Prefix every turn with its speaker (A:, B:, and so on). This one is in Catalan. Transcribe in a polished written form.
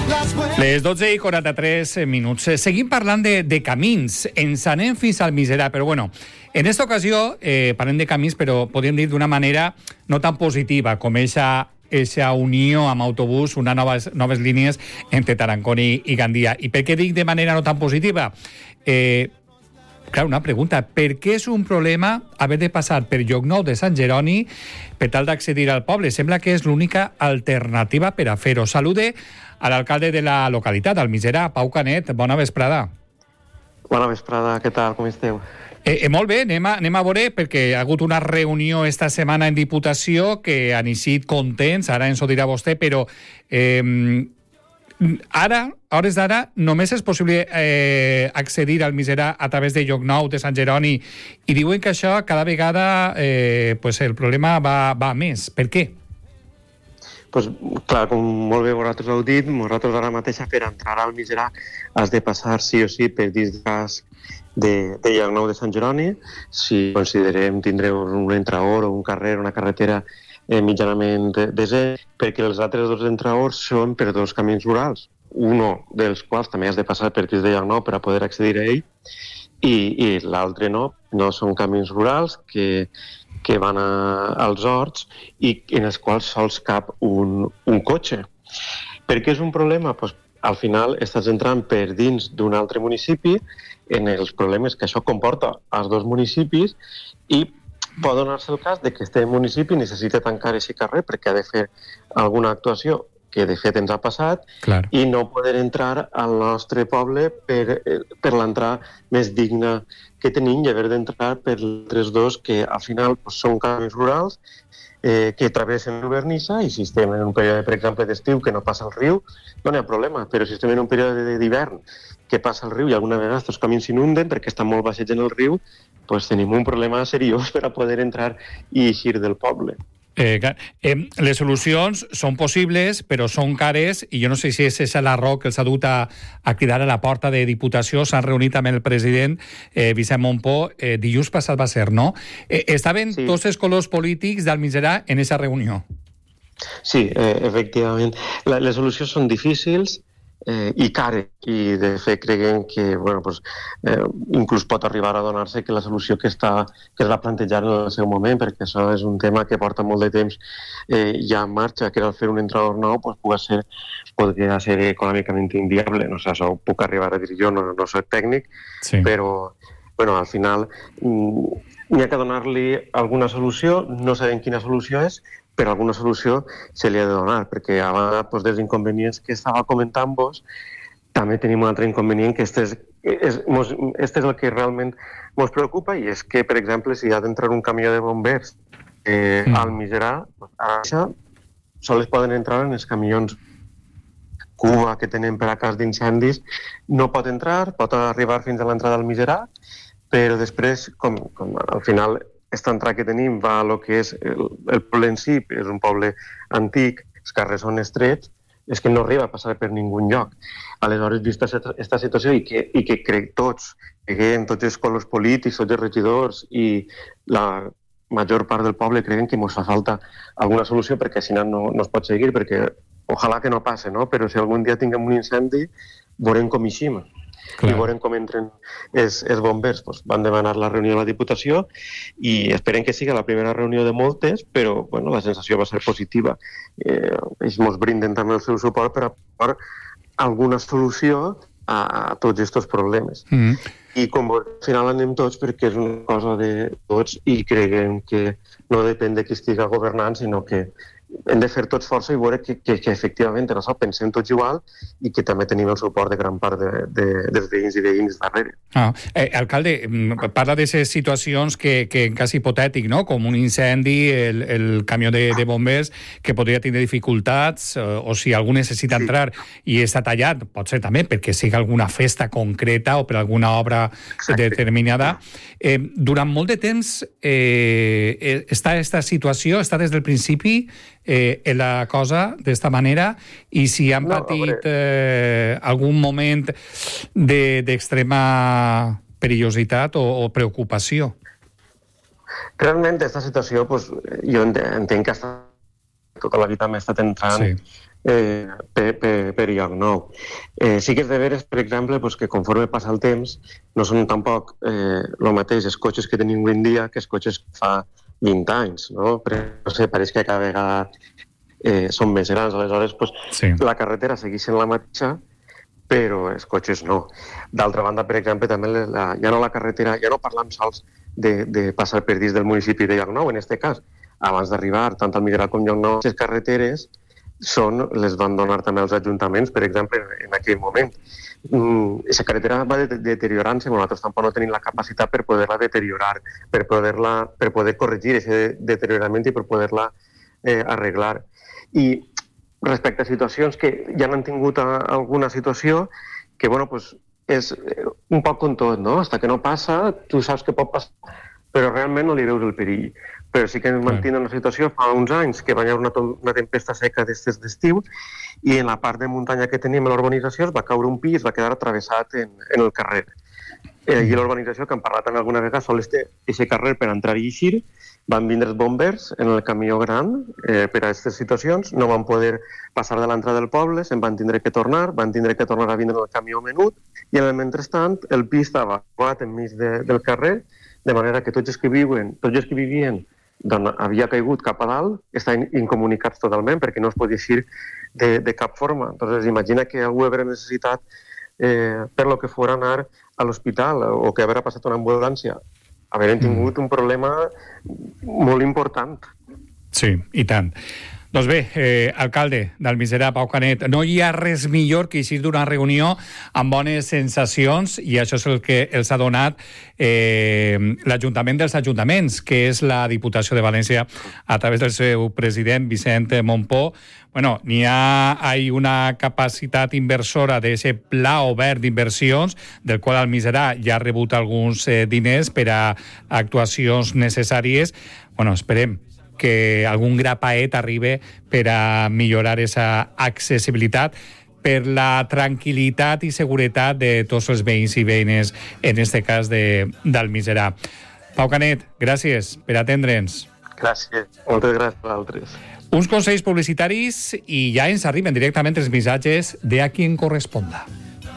A: Les 12:43. Seguim parlant de camins. Ens anem fins al Miserà, però bueno, en aquesta ocasió parlem de camins, però podríem dir d'una manera no tan positiva com eixa unió amb autobús, unes noves línies entre Tarancón i Gandia. I per què dic de manera no tan positiva? Clar, una pregunta. Per què és un problema haver de passar per Llocnou de Sant Jeroni per tal d'accedir al poble? Sembla que és l'única alternativa per a fer-ho. Salude a l'alcalde de la localitat, al Miserà, Pau Canet. Bona vesprada.
B: Bona vesprada, què tal, com esteu?
A: Molt bé, anem a veure, perquè ha hagut una reunió esta setmana en Diputació que han eixit contents, ara ens ho dirà vostè, però ara, a hores d'ara, només és possible accedir al Miserà a través de Llocnou, de Sant Jeroni, i diuen que això cada vegada el problema va a més. Per què?
B: Pues, clar, com molt bé vosaltres heu dit, nosaltres ara mateix per entrar al Miserà has de passar sí o sí per dins del casc de Llocnou de Sant Jeroni. Si considerem tindre un entraor o un carrer, una carretera mitjanament desè, perquè els altres dos entraors són per dos camins rurals, un dels quals també has de passar per dins de Llocnou per a poder accedir a ell, i l'altre no són camins rurals que van als horts i en els quals sols cap un cotxe. Per què és un problema? Pues, al final estàs entrant per dins d'un altre municipi en els problemes que això comporta als dos municipis i pot donar-se el cas de que este municipi necessita tancar aquest carrer perquè ha de fer alguna actuació que de fet ens ha passat. Clar. I no poder entrar al nostre poble per l'entrada més digna que tenim i haver d'entrar per altres dos que al final són camins rurals que travessen el vernissa, i si estem en un període, per exemple, d'estiu que no passa el riu, no hi ha problema, però si estem en un període d'hivern que passa el riu i alguna vegada aquests camins s'inunden perquè estan molt baixets en el riu, doncs tenim un problema seriós per a poder entrar i eixir del poble.
A: Les solucions són possibles, però són cares, i jo no sé si és la raó que els ha dut a cridar a la porta de Diputació. S'han reunit amb el president Vicent Montpó, dilluns passat va ser, no? Estaven tots els colors polítics del Miserà en aquesta reunió.
B: Sí, efectivament. Les solucions són difícils i cares, i de fet creiem que inclús pot arribar a donar-se que la solució que es va plantejar en el seu moment, perquè això és un tema que porta molt de temps ja en marxa, que era fer un entrador nou, podria ser econòmicament inviable. No sé, això ho puc arribar a dir jo, no soc tècnic, sí. Però al final n'hi ha que donar-li alguna solució, no sabem quina solució és, però alguna solució se li ha de donar, perquè a banda dels inconvenients que estava comentant-vos, també tenim un altre inconvenient, que este és el que realment ens preocupa, i és que, per exemple, si ha d'entrar un camió de bombers al Miserà, ara sols poden entrar en els camions Cuba que tenen per a cas d'incendis, no pot entrar, pot arribar fins a l'entrada del Miserà, però després, com al final aquesta entrada que tenim va a lo que és el poble en si, és un poble antic, els carrers són estrets, és que no arriba a passar per ningú lloc. Aleshores, vista aquesta situació i que crec tots els colors polítics, tots els regidors i la major part del poble creuen que ens fa falta alguna solució, perquè si no es pot seguir, perquè ojalà que no passe, no? Però si algun dia tinguem un incendi, veurem com eixim. Clar. I veurem com entren els bombers. Van demanar la reunió a la Diputació i esperem que sigui la primera reunió de moltes, però la sensació va ser positiva. Ells ens brinden també el seu suport per a posar alguna solució a tots aquests problemes. I com al final anem tots perquè és una cosa de tots i creiem que no depèn de qui estigui governant, sinó que hem de fer tots força i veure que efectivament en això pensem tots igual i que també tenim el suport de gran part dels veïns i veïns darrere.
A: Alcalde, parla d'aquestes situacions que en cas hipotètic, no? Com un incendi, el camió de bombers que podria tenir dificultats, o si algú necessita entrar i està tallat, pot ser també perquè sigui alguna festa concreta o per alguna obra determinada. Durant molt de temps està aquesta situació, està des del principi en la cosa d'esta manera, i si han patit algun moment d'extrema perillositat o preocupació.
B: Realment, aquesta situació, jo entenc que tota la vida m'he estat entrant per lloc nou. Sí que és de veres, per exemple, pues, que conforme passa el temps no són tampoc el mateix els cotxes que tenim avui en dia que els cotxes que fa 20 anys, no? Però no sé, pareix que cada vegada són més grans, aleshores pues, sí. La carretera segueix sent la mateixa, però els cotxes no. D'altra banda, per exemple, també ja no la carretera, ja no parlam sols de passar per dins del municipi de Llocnou, en aquest cas. Abans d'arribar tant al Miserat com Llocnou, les carreteres les van donar també els ajuntaments, per exemple, en aquell moment. Aquesta carretera va deteriorant-se, nosaltres tampoc no tenim la capacitat per poder-la deteriorar, per poder corregir aquest deteriorament i per poder-la arreglar. I respecte a situacions que ja n'han tingut alguna situació, que bueno, pues, és un poc com tot, no? Hasta que no passa, tu saps que pot passar, però realment no li veus el perill. Però sí que ens mantenim en una situació fa uns anys que va haver una tempesta seca d'estiu i en la part de muntanya que tenim a l'urbanització es va caure un pi i es va quedar atravessat en el carrer. I l'urbanització, que hem parlat també alguna vegada, sol este carrer per entrar i eixir, van vindre els bombers en el camió gran per a aquestes situacions, no van poder passar de l'entrada del poble, se'n van tindre que tornar a vindre en el camió menut i en el mentrestant el pi estava acabat enmig del carrer, de manera que tots els que vivien havia caigut cap a dalt, estaven incomunicats totalment perquè no es podia eixir de cap forma. Entonces, imagina que algú hagués necessitat per lo que fos anar a l'hospital o que hagués passat una ambulància. Haver tingut un problema molt important.
A: Sí, i tant. Doncs bé, alcalde d'Almiserà, Pau Canet, no hi ha res millor que eixir d'una reunió amb bones sensacions, i això és el que els ha donat l'Ajuntament dels Ajuntaments, que és la Diputació de València, a través del seu president, Vicent Montpó. Bueno, hay una capacitat inversora d'aquest pla obert d'inversions, del qual Almiserà ja ha rebut alguns diners per a actuacions necessàries. Bueno, esperem que algun grapaet arribi per a millorar aquesta accessibilitat per la tranquil·litat i seguretat de tots els veïns i veïnes, en aquest cas d'Almiserà. Pau Canet, gràcies per atendre'ns.
B: Gràcies, moltes gràcies a vosaltres.
A: Uns consells publicitaris i ja ens arriben directament els missatges de a qui en corresponda.